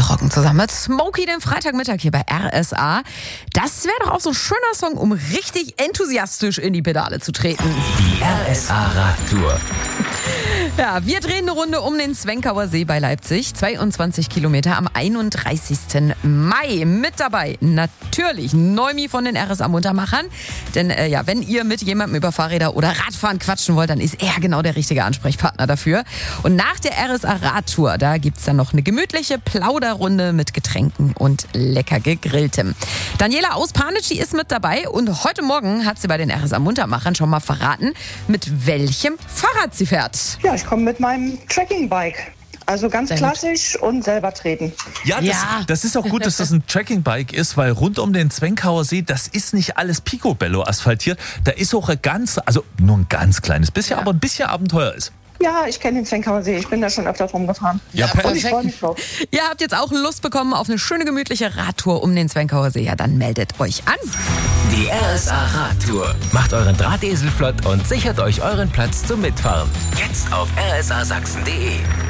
rocken zusammen mit Smokey den Freitagmittag hier bei RSA. Das wäre doch auch so ein schöner Song, um richtig enthusiastisch in die Pedale zu treten. Die RSA-Radtour. Ja, wir drehen eine Runde um den Zwenkauer See bei Leipzig. 22 Kilometer am 31. Mai. Mit dabei natürlich Neumi von den RSA-Muntermachern. Denn wenn ihr mit jemandem über Fahrräder oder Radfahren quatschen wollt, dann ist er genau der richtige Ansprechpartner dafür. Und nach der RSA-Radtour, da gibt's dann noch eine gemütliche Plauderrunde mit Getränken und lecker gegrilltem. Daniela aus Panitschi ist mit dabei und heute Morgen hat sie bei den RSA-Muntermachern schon mal verraten, mit welchem Fahrrad sie fährt. Ja, ich komme mit meinem Trekkingbike. Also ganz Sehr klassisch und selber treten. Ja, das ist auch gut, dass das ein Trekkingbike ist, weil rund um den Zwenkauer See, das ist nicht alles Picobello asphaltiert. Da ist auch nur ein ganz kleines bisschen, aber ein bisschen Abenteuer ist. Ja, ich kenne den Zwenkauer See. Ich bin da schon öfter rumgefahren. Ja, und ich freue mich drauf. Ihr habt jetzt auch Lust bekommen auf eine schöne gemütliche Radtour um den Zwenkauer See. Ja, dann meldet euch an. Die RSA-Radtour. Macht euren Drahtesel flott und sichert euch euren Platz zum Mitfahren. Jetzt auf rsasachsen.de.